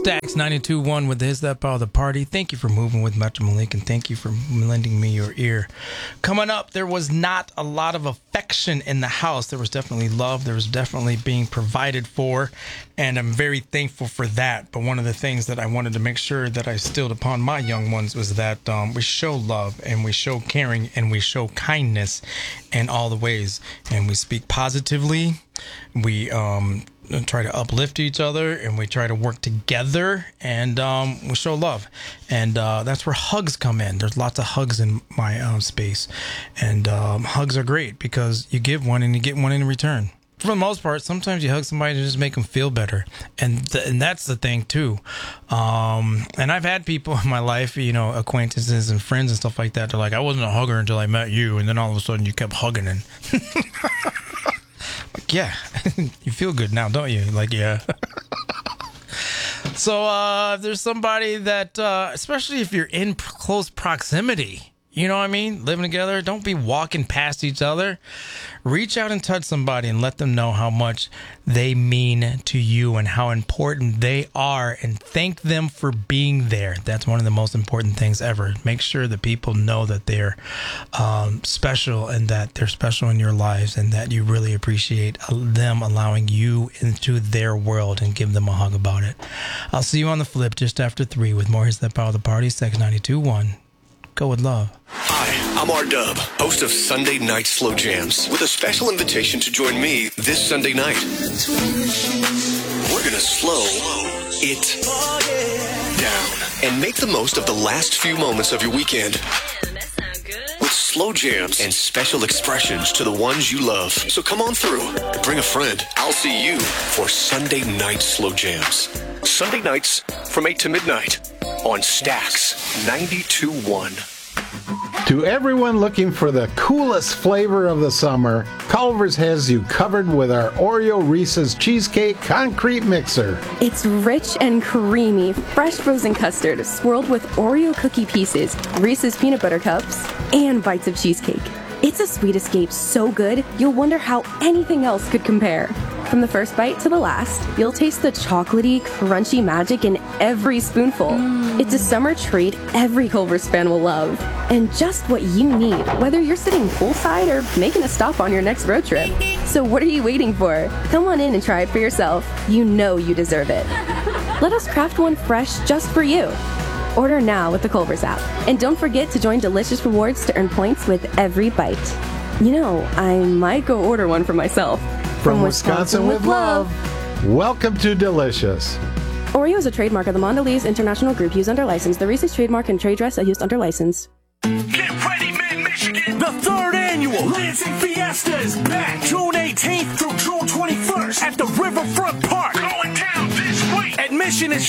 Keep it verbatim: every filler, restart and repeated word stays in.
Stacks ninety-two point one with the His That Power of the Party. Thank you for moving with Metro Malik, and thank you for lending me your ear. Coming up, there was not a lot of affection in the house. There was definitely love. There was definitely being provided for, and I'm very thankful for that. But one of the things that I wanted to make sure that I instilled upon my young ones was that um, we show love, and we show caring, and we show kindness in all the ways. And we speak positively. We um, try to uplift each other, and we try to work together, and um, we show love. And uh, that's where hugs come in. There's lots of hugs in my um, space. And um, hugs are great because you give one and you get one in return. For the most part, sometimes you hug somebody to just make them feel better. And th- and that's the thing, too. Um, and I've had people in my life, you know, acquaintances and friends and stuff like that. They're like, I wasn't a hugger until I met you. And then all of a sudden you kept hugging. And like, yeah, you feel good now, don't you? Like, yeah. So uh, if there's somebody that, uh, especially if you're in p- close proximity, you know what I mean? Living together, don't be walking past each other. Reach out and touch somebody and let them know how much they mean to you and how important they are, and thank them for being there. That's one of the most important things ever. Make sure that people know that they're um, special, and that they're special in your lives, and that you really appreciate them allowing you into their world, and give them a hug about it. I'll see you on the flip just after three with more His That Power of the Party, Sex ninety-two point one. Go with love. Hi, I'm R-Dub, host of Sunday Night Slow Jams, with a special invitation to join me this Sunday night. We're gonna slow it down and make the most of the last few moments of your weekend. With slow jams and special expressions to the ones you love. So come on through and bring a friend. I'll see you for Sunday Night Slow Jams. Sunday nights from eight to midnight on Stacks ninety-two point one. To everyone looking for the coolest flavor of the summer, Culver's has you covered with our Oreo Reese's Cheesecake Concrete Mixer. It's rich and creamy, fresh frozen custard swirled with Oreo cookie pieces, Reese's peanut butter cups, and bites of cheesecake. It's a sweet escape so good, you'll wonder how anything else could compare. From the first bite to the last, you'll taste the chocolatey, crunchy magic in every spoonful. Mm. It's a summer treat every Culver's fan will love. And just what you need, whether you're sitting poolside or making a stop on your next road trip. So what are you waiting for? Come on in and try it for yourself. You know you deserve it. Let us craft one fresh just for you. Order now with the Culver's app. And don't forget to join Delicious Rewards to earn points with every bite. You know, I might go order one for myself. From, From Wisconsin, Wisconsin with love. Welcome to Delicious. Oreo is a trademark of the Mondelez International Group, used under license. The Reese's trademark and trade dress are used under license. Get ready, Mid-Michigan! The third annual Lansing Fiesta is back June eighteenth through June twenty-first at the Riverfront Park. Going down this week. Admission is